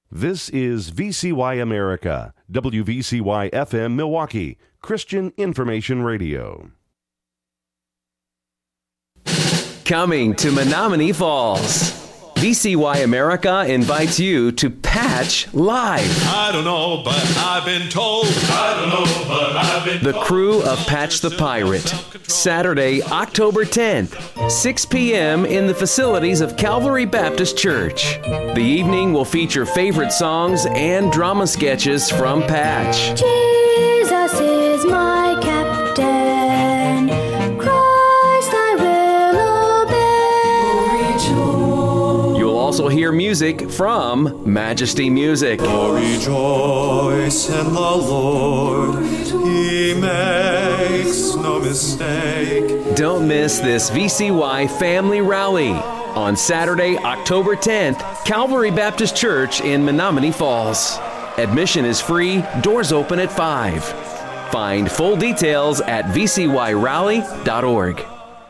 This is VCY America, WVCY FM Milwaukee, Christian Information Radio. Coming to Menominee Falls, VCY America invites you to Patch Live. I don't know, but I've been told. I don't know, but I've been told. The crew of Patch the Pirate. Saturday, October 10th, 6 p.m. in the facilities of Calvary Baptist Church. The evening will feature favorite songs and drama sketches from Patch. Jesus is my captain. Christ I will obey. You'll also hear music from Majesty Music. Oh, rejoice in the Lord. He makes no mistake. Don't miss this VCY Family Rally on Saturday, October 10th, Calvary Baptist Church in Menominee Falls. Admission is free, doors open at 5. Find full details at vcyrally.org.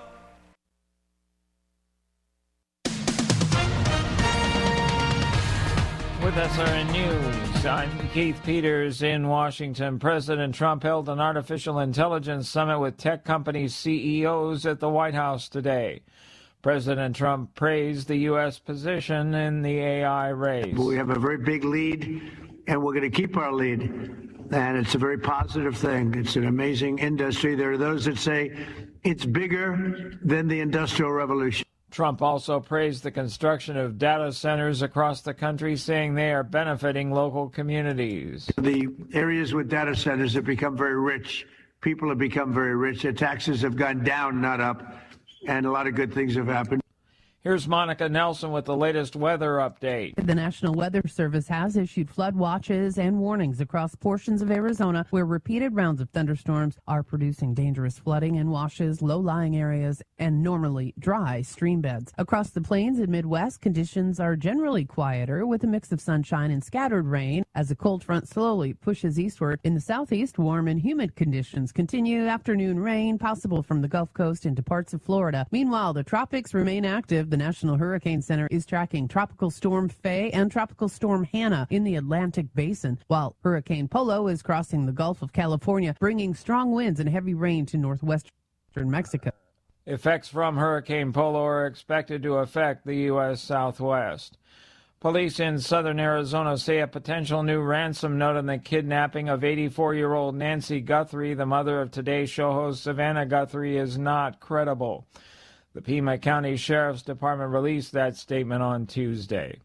With SRN News, I'm Keith Peters in Washington. President Trump held an artificial intelligence summit with tech company CEOs at the White House today. President Trump praised the U.S. position in the AI race. We have a very big lead, and we're going to keep our lead. And it's a very positive thing. It's an amazing industry. There are those that say it's bigger than the Industrial Revolution. Trump also praised the construction of data centers across the country, saying they are benefiting local communities. The areas with data centers have become very rich. People have become very rich. Their taxes have gone down, not up, and a lot of good things have happened. Here's Monica Nelson with the latest weather update. The National Weather Service has issued flood watches and warnings across portions of Arizona where repeated rounds of thunderstorms are producing dangerous flooding and washes, low-lying areas, and normally dry stream beds. Across the plains and Midwest, conditions are generally quieter with a mix of sunshine and scattered rain as a cold front slowly pushes eastward. In the southeast, warm and humid conditions continue. Afternoon rain possible from the Gulf Coast into parts of Florida. Meanwhile, the tropics remain active. The National Hurricane Center is tracking Tropical Storm Faye and Tropical Storm Hannah in the Atlantic Basin, while Hurricane Polo is crossing the Gulf of California, bringing strong winds and heavy rain to northwestern Mexico. Effects from Hurricane Polo are expected to affect the U.S. Southwest. Police in southern Arizona say a potential new ransom note on the kidnapping of 84-year-old Nancy Guthrie, the mother of Today Show host Savannah Guthrie, is not credible. The Pima County Sheriff's Department released that statement on Tuesday.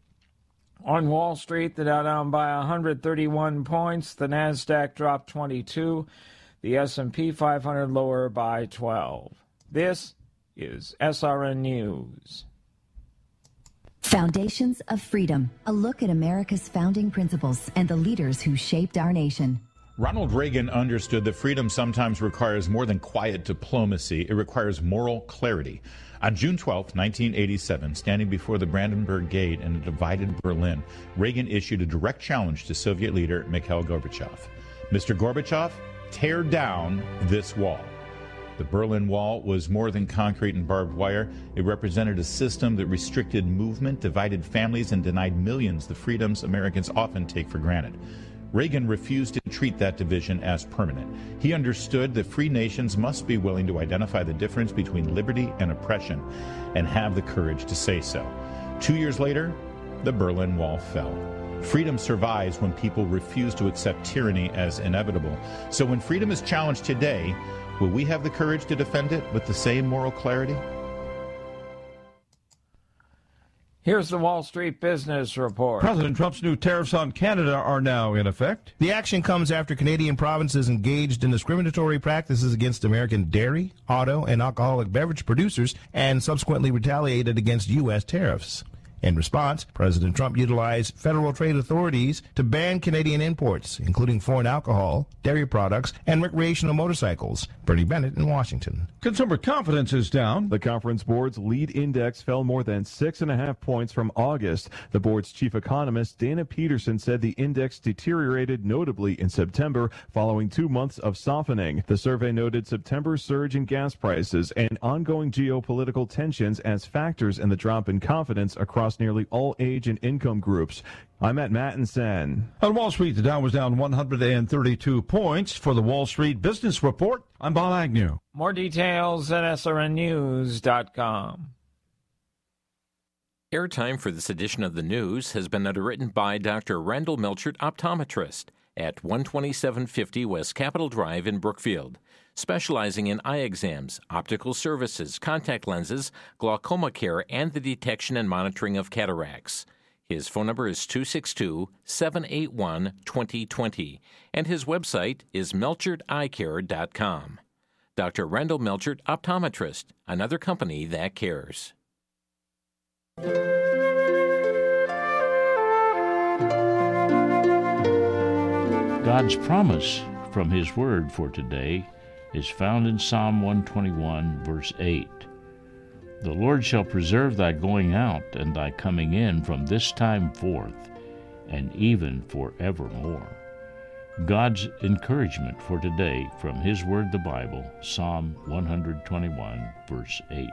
On Wall Street, the Dow down by 131 points. The Nasdaq dropped 22. The S&P 500 lower by 12. This is SRN News. Foundations of Freedom, a look at America's founding principles and the leaders who shaped our nation. Ronald Reagan understood that freedom sometimes requires more than quiet diplomacy. It requires moral clarity. On June 12, 1987, standing before the Brandenburg Gate in a divided Berlin, Reagan issued a direct challenge to Soviet leader Mikhail Gorbachev. Mr. Gorbachev, tear down this wall. The Berlin Wall was more than concrete and barbed wire. It represented a system that restricted movement, divided families, and denied millions the freedoms Americans often take for granted. Reagan refused to treat that division as permanent. He understood that free nations must be willing to identify the difference between liberty and oppression and have the courage to say so. 2 years later, the Berlin Wall fell. Freedom survives when people refuse to accept tyranny as inevitable. So when freedom is challenged today, will we have the courage to defend it with the same moral clarity? Here's the Wall Street Business Report. President Trump's new tariffs on Canada are now in effect. The action comes after Canadian provinces engaged in discriminatory practices against American dairy, auto, and alcoholic beverage producers and subsequently retaliated against U.S. tariffs. In response, President Trump utilized federal trade authorities to ban Canadian imports, including foreign alcohol, dairy products, and recreational motorcycles. Bernie Bennett in Washington. Consumer confidence is down. The Conference Board's lead index fell more than 6.5 points from August. The board's chief economist, Dana Peterson, said the index deteriorated notably in September following 2 months of softening. The survey noted September's surge in gas prices and ongoing geopolitical tensions as factors in the drop in confidence across across nearly all age and income groups. I'm at Mattinson. On Wall Street, the Dow was down 132 points. For the Wall Street Business Report, I'm Bob Agnew. More details at srnnews.com. Airtime for this edition of the news has been underwritten by Dr. Randall Melchert, optometrist, at 12750 West Capitol Drive in Brookfield, specializing in eye exams, optical services, contact lenses, glaucoma care, and the detection and monitoring of cataracts. His phone number is 262-781-2020, and his website is melcherteyecare.com. Dr. Randall Melchert, optometrist, another company that cares. God's promise from His Word for today is found in Psalm 121, verse 8. The Lord shall preserve thy going out and thy coming in from this time forth, and even forevermore. God's encouragement for today from His Word, the Bible, Psalm 121, verse 8.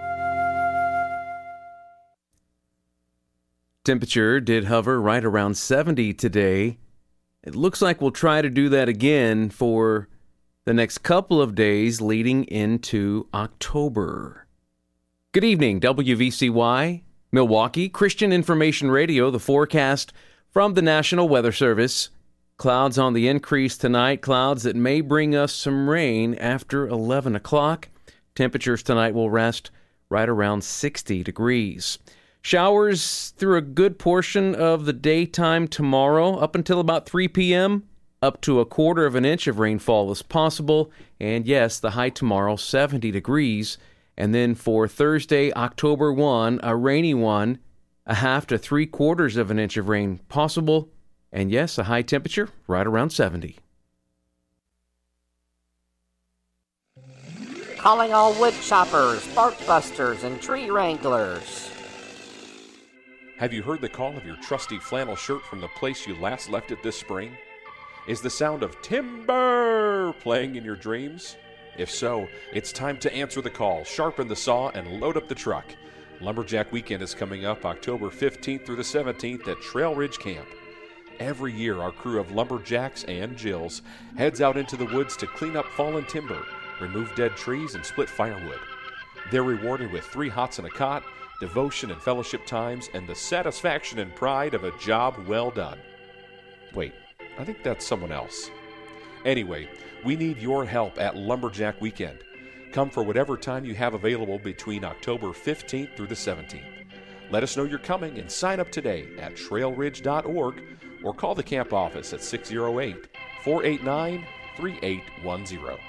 Temperature did hover right around 70 today. It looks like we'll try to do that again for the next couple of days leading into October. Good evening, WVCY, Milwaukee, Christian Information Radio, the forecast from the National Weather Service. Clouds on the increase tonight, clouds that may bring us some rain after 11 o'clock. Temperatures tonight will rest right around 60 degrees. Showers through a good portion of the daytime tomorrow, up until about 3 p.m. Up to 1/4 inch of rainfall is possible. And yes, the high tomorrow, 70 degrees. And then for Thursday, October 1, a rainy one, 1/2 to 3/4 inch of rain possible. And yes, a high temperature right around 70. Calling all wood choppers, bark busters, and tree wranglers. Have you heard the call of your trusty flannel shirt from the place you last left it this spring? Is the sound of timber playing in your dreams? If so, it's time to answer the call, sharpen the saw, and load up the truck. Lumberjack Weekend is coming up October 15th through the 17th at Trail Ridge Camp. Every year, our crew of lumberjacks and Jills heads out into the woods to clean up fallen timber, remove dead trees, and split firewood. They're rewarded with 3 hots and a cot, devotion and fellowship times, and the satisfaction and pride of a job well done. Wait, I think that's someone else. Anyway, we need your help at Lumberjack Weekend. Come for whatever time you have available between October 15th through the 17th. Let us know you're coming and sign up today at trailridge.org or call the camp office at 608-489-3810.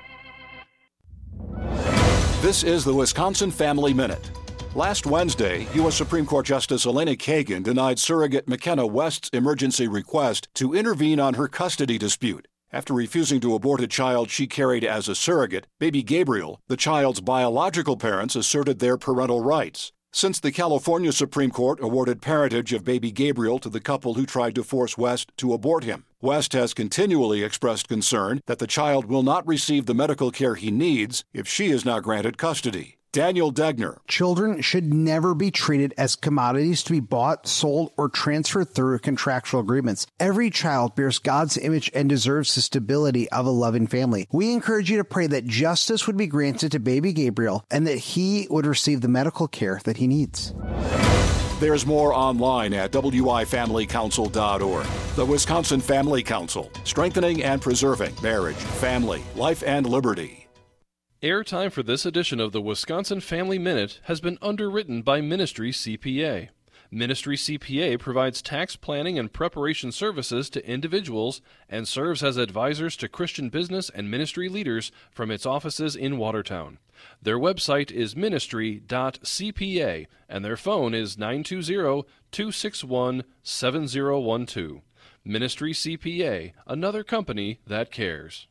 This is the Wisconsin Family Minute. Last Wednesday, U.S. Supreme Court Justice Elena Kagan denied surrogate McKenna West's emergency request to intervene on her custody dispute. After refusing to abort a child she carried as a surrogate, baby Gabriel, the child's biological parents asserted their parental rights. Since the California Supreme Court awarded parentage of baby Gabriel to the couple who tried to force West to abort him, West has continually expressed concern that the child will not receive the medical care he needs if she is not granted custody. Daniel Degner. Children should never be treated as commodities to be bought, sold, or transferred through contractual agreements. Every child bears God's image and deserves the stability of a loving family. We encourage you to pray that justice would be granted to baby Gabriel and that he would receive the medical care that he needs. There's more online at wifamilycouncil.org. The Wisconsin Family Council, strengthening and preserving marriage, family, life, and liberty. Airtime for this edition of the Wisconsin Family Minute has been underwritten by Ministry CPA. Ministry CPA provides tax planning and preparation services to individuals and serves as advisors to Christian business and ministry leaders from its offices in Watertown. Their website is ministry.cpa and their phone is 920-261-7012. Ministry CPA, another company that cares.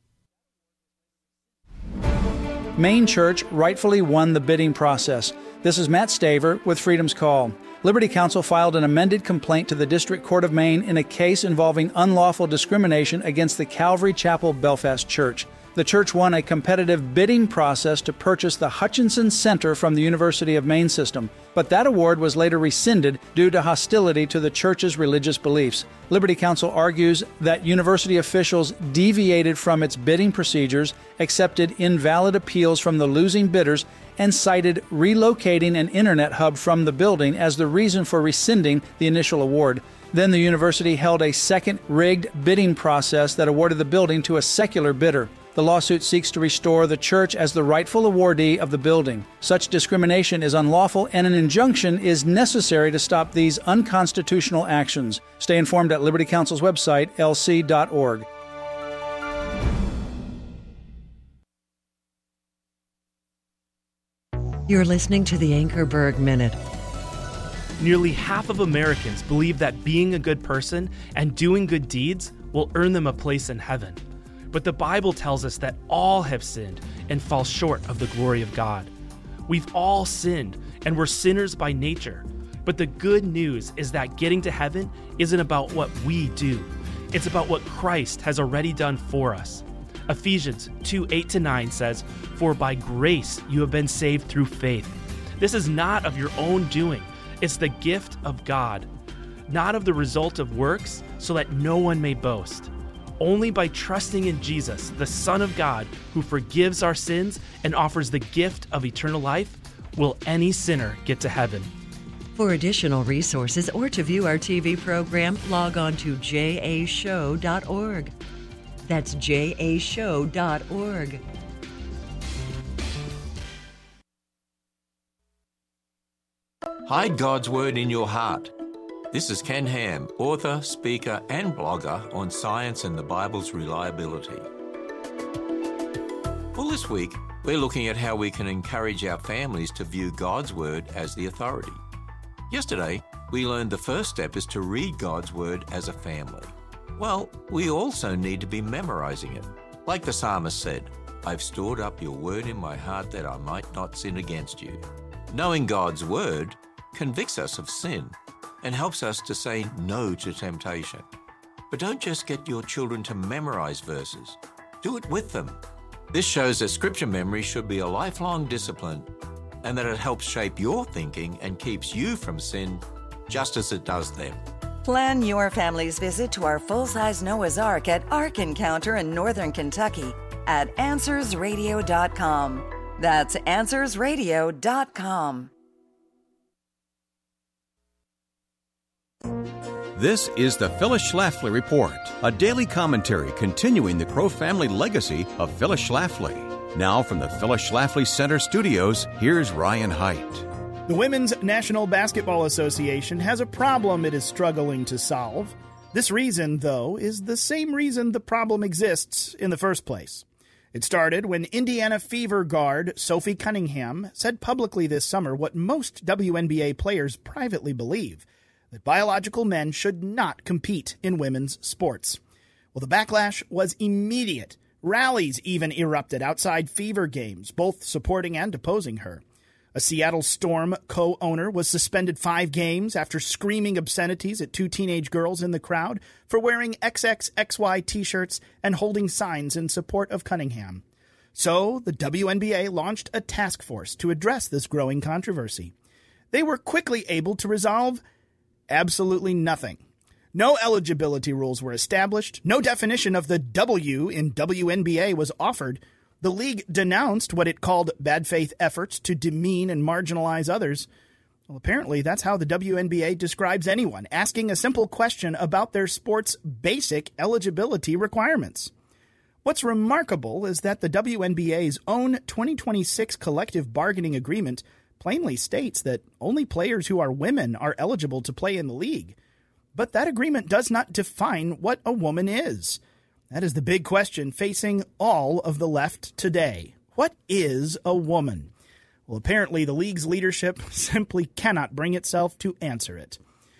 Maine Church rightfully won the bidding process. This is Matt Staver with Freedom's Call. Liberty Counsel filed an amended complaint to the District Court of Maine in a case involving unlawful discrimination against the Calvary Chapel Belfast Church. The church won a competitive bidding process to purchase the Hutchinson Center from the University of Maine system, but that award was later rescinded due to hostility to the church's religious beliefs. Liberty Counsel argues that university officials deviated from its bidding procedures, accepted invalid appeals from the losing bidders, and cited relocating an internet hub from the building as the reason for rescinding the initial award. Then the university held a second rigged bidding process that awarded the building to a secular bidder. The lawsuit seeks to restore the church as the rightful awardee of the building. Such discrimination is unlawful, and an injunction is necessary to stop these unconstitutional actions. Stay informed at Liberty Counsel's website, lc.org. You're listening to the Anchorberg Minute. Nearly half of Americans believe that being a good person and doing good deeds will earn them a place in heaven. But the Bible tells us that all have sinned and fall short of the glory of God. We've all sinned, and we're sinners by nature. But the good news is that getting to heaven isn't about what we do. It's about what Christ has already done for us. Ephesians 2:8-9 says, "For by grace you have been saved through faith. This is not of your own doing. It's the gift of God, not of the result of works, so that no one may boast. Only by trusting in Jesus, the Son of God, who forgives our sins and offers the gift of eternal life, will any sinner get to heaven." For additional resources or to view our TV program, log on to jashow.org. That's jashow.org. Hide God's Word in your heart. This is Ken Ham, author, speaker, and blogger on science and the Bible's reliability. Well, this week, we're looking at how we can encourage our families to view God's Word as the authority. Yesterday, we learned the first step is to read God's Word as a family. Well, we also need to be memorizing it. Like the psalmist said, "I've stored up your word in my heart that I might not sin against you." Knowing God's Word convicts us of sin and helps us to say no to temptation. But don't just get your children to memorize verses. Do it with them. This shows that scripture memory should be a lifelong discipline and that it helps shape your thinking and keeps you from sin just as it does them. Plan your family's visit to our full-size Noah's Ark at Ark Encounter in Northern Kentucky at AnswersRadio.com. That's AnswersRadio.com. This is the Phyllis Schlafly Report, a daily commentary continuing the Crow family legacy of Phyllis Schlafly. Now from the Phyllis Schlafly Center studios, here's Ryan Haidt. The Women's National Basketball Association has a problem it is struggling to solve. This reason, though, is the same reason the problem exists in the first place. It started when Indiana Fever guard Sophie Cunningham said publicly this summer what most WNBA players privately believe, that biological men should not compete in women's sports. Well, the backlash was immediate. Rallies even erupted outside Fever games, both supporting and opposing her. A Seattle Storm co-owner was suspended 5 games after screaming obscenities at 2 teenage girls in the crowd for wearing XXXY t-shirts and holding signs in support of Cunningham. So, the WNBA launched a task force to address this growing controversy. They were quickly able to resolve absolutely nothing. No eligibility rules were established. No definition of the W in WNBA was offered. The league denounced what it called bad faith efforts to demean and marginalize others. Well, apparently that's how the WNBA describes anyone asking a simple question about their sport's basic eligibility requirements. What's remarkable is that the WNBA's own 2026 collective bargaining agreement plainly states that only players who are women are eligible to play in the league. But that agreement does not define what a woman is. That is the big question facing all of the left today. What is a woman? Well, apparently the league's leadership simply cannot bring itself to answer it.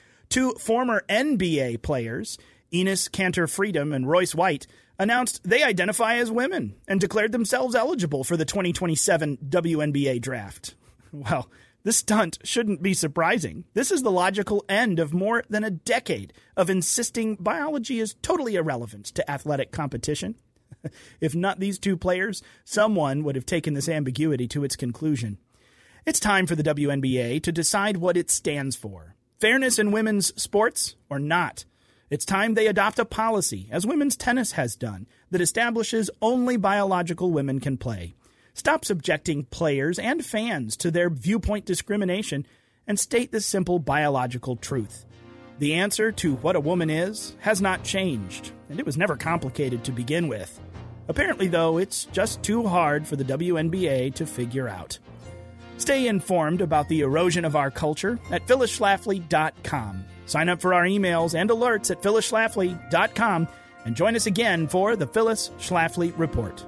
2 former NBA players, Enes Kanter Freedom and Royce White, announced they identify as women and declared themselves eligible for the 2027 WNBA draft. Well, this stunt shouldn't be surprising. This is the logical end of more than a decade of insisting biology is totally irrelevant to athletic competition. If not these two players, someone would have taken this ambiguity to its conclusion. It's time for the WNBA to decide what it stands for. Fairness in women's sports or not? It's time they adopt a policy, as women's tennis has done, that establishes only biological women can play. Stop subjecting players and fans to their viewpoint discrimination and state the simple biological truth. The answer to what a woman is has not changed, and it was never complicated to begin with. Apparently, though, it's just too hard for the WNBA to figure out. Stay informed about the erosion of our culture at phyllisschlafly.com. Sign up for our emails and alerts at phyllisschlafly.com and join us again for the Phyllis Schlafly Report.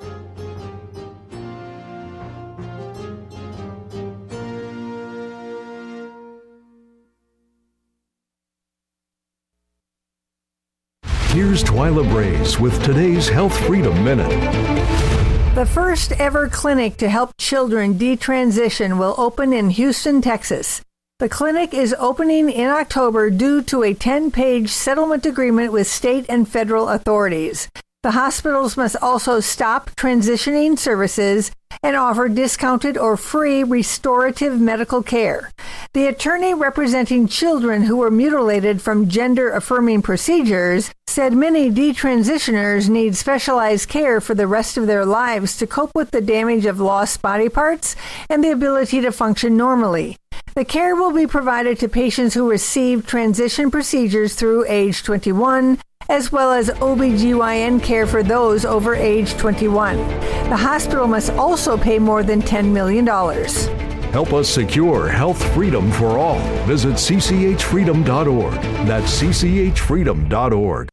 Here's Twyla Braze with today's Health Freedom Minute. The first ever clinic to help children detransition will open in Houston, Texas. The clinic is opening in October due to a 10-page settlement agreement with state and federal authorities. The hospitals must also stop transitioning services and offer discounted or free restorative medical care. The attorney representing children who were mutilated from gender-affirming procedures said many detransitioners need specialized care for the rest of their lives to cope with the damage of lost body parts and the ability to function normally. The care will be provided to patients who receive transition procedures through age 21, as well as OBGYN care for those over age 21. The hospital must also pay more than $10 million. Help us secure health freedom for all. Visit cchfreedom.org. That's cchfreedom.org.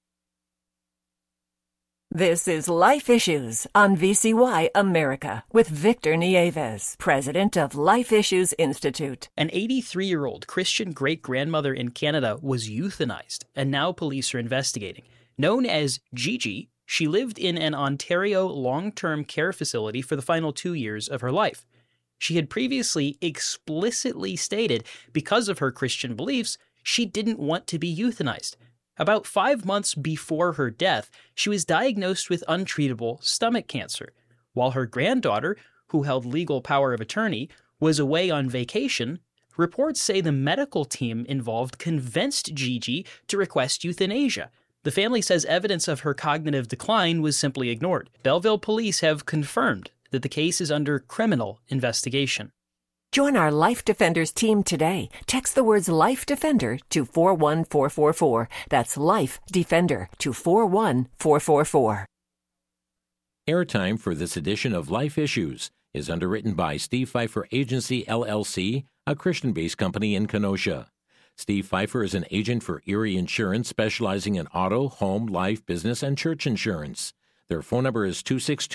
This is Life Issues on VCY America with Victor Nieves, president of Life Issues Institute. An 83-year-old Christian great-grandmother in Canada was euthanized, and now police are investigating. Known as Gigi, she lived in an Ontario long-term care facility for the final 2 years of her life. She had previously explicitly stated, because of her Christian beliefs, she didn't want to be euthanized. About 5 months before her death, she was diagnosed with untreatable stomach cancer. While her granddaughter, who held legal power of attorney, was away on vacation, reports say the medical team involved convinced Gigi to request euthanasia. The family says evidence of her cognitive decline was simply ignored. Belleville police have confirmed that the case is under criminal investigation. Join our Life Defenders team today. Text the words Life Defender to 41444. That's Life Defender to 41444. Airtime for this edition of Life Issues is underwritten by Steve Pfeiffer Agency, LLC, a Christian-based company in Kenosha. Steve Pfeiffer is an agent for Erie Insurance, specializing in auto, home, life, business, and church insurance. Their phone number is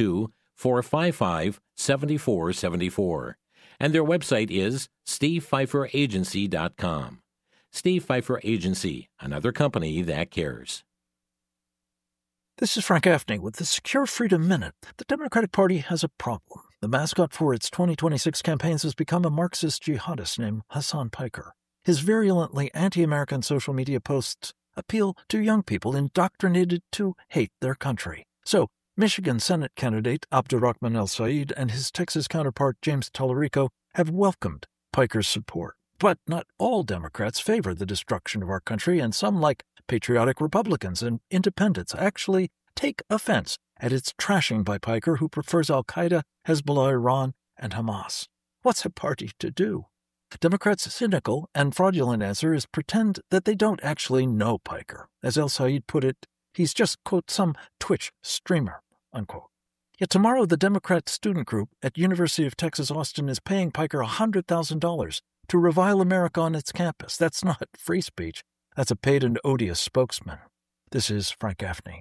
262-455-7474. And their website is stevepfeiferagency.com. Steve Pfeiffer Agency, another company that cares. This is Frank Gaffney with the Secure Freedom Minute. The Democratic Party has a problem. The mascot for its 2026 campaigns has become a Marxist jihadist named Hassan Piker. His virulently anti-American social media posts appeal to young people indoctrinated to hate their country. So, Michigan Senate candidate Abdurrahman El-Said and his Texas counterpart James Tallarico have welcomed Piker's support. But not all Democrats favor the destruction of our country, and some, like patriotic Republicans and independents, actually take offense at its trashing by Piker, who prefers Al-Qaeda, Hezbollah, Iran, and Hamas. What's a party to do? Democrats' cynical and fraudulent answer is pretend that they don't actually know Piker. As El-Said put it, he's just, quote, some Twitch streamer, unquote. Yet tomorrow the Democrat student group at University of Texas Austin is paying Piker $100,000 to revile America on its campus. That's not free speech. That's a paid and odious spokesman. This is Frank Gaffney.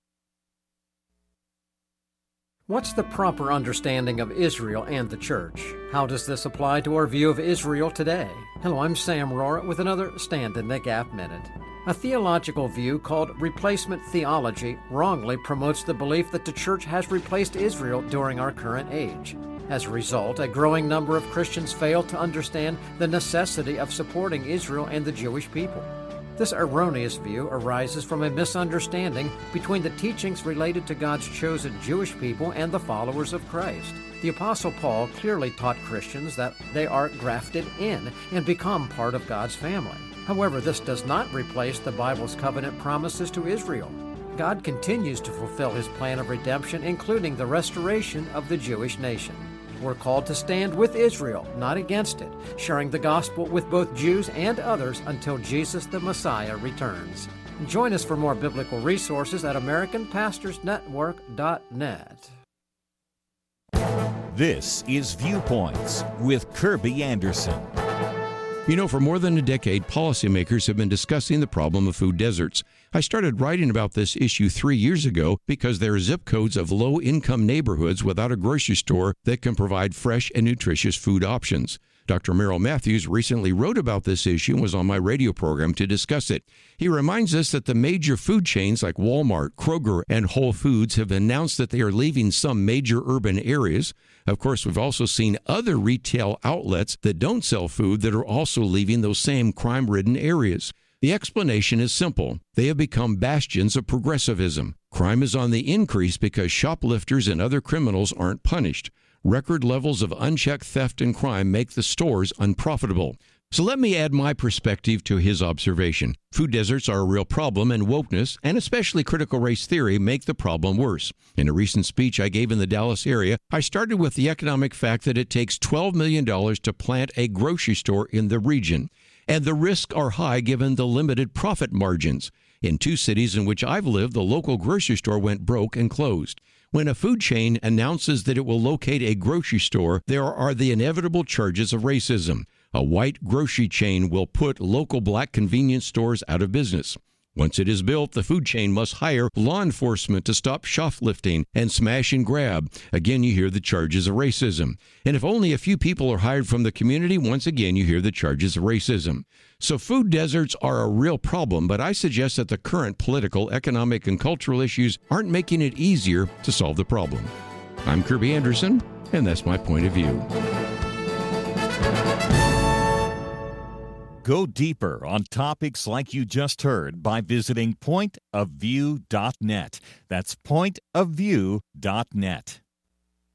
What's the proper understanding of Israel and the Church? How does this apply to our view of Israel today? Hello, I'm Sam Rohrer with another Stand in the Gap Minute. A theological view called replacement theology wrongly promotes the belief that the Church has replaced Israel during our current age. As a result, a growing number of Christians fail to understand the necessity of supporting Israel and the Jewish people. This erroneous view arises from a misunderstanding between the teachings related to God's chosen Jewish people and the followers of Christ. The Apostle Paul clearly taught Christians that they are grafted in and become part of God's family. However, this does not replace the Bible's covenant promises to Israel. God continues to fulfill His plan of redemption, including the restoration of the Jewish nation. We're called to stand with Israel, not against it, sharing the gospel with both Jews and others until Jesus the Messiah returns. Join us for more biblical resources at AmericanPastorsNetwork.net. This is Viewpoints with Kirby Anderson. You know, for more than a decade, policymakers have been discussing the problem of food deserts. I started writing about this issue 3 years ago because there are zip codes of low-income neighborhoods without a grocery store that can provide fresh and nutritious food options. Dr. Merrill Matthews recently wrote about this issue and was on my radio program to discuss it. He reminds us that the major food chains like Walmart, Kroger, and Whole Foods have announced that they are leaving some major urban areas. Of course, we've also seen other retail outlets that don't sell food that are also leaving those same crime-ridden areas. The explanation is simple. They have become bastions of progressivism. Crime is on the increase because shoplifters and other criminals aren't punished. Record levels of unchecked theft and crime make the stores unprofitable. So let me add my perspective to his observation. Food deserts are a real problem, and wokeness, and especially critical race theory, make the problem worse. In a recent speech I gave in the Dallas area, I started with the economic fact that it takes $12 million to plant a grocery store in the region, and the risks are high given the limited profit margins. In 2 cities in which I've lived, the local grocery store went broke and closed. When a food chain announces that it will locate a grocery store, there are the inevitable charges of racism. A white grocery chain will put local black convenience stores out of business. Once it is built, the food chain must hire law enforcement to stop shoplifting and smash and grab. Again, you hear the charges of racism. And if only a few people are hired from the community, once again, you hear the charges of racism. So food deserts are a real problem, but I suggest that the current political, economic, and cultural issues aren't making it easier to solve the problem. I'm Kirby Anderson, and that's my point of view. Go deeper on topics like you just heard by visiting pointofview.net. That's pointofview.net.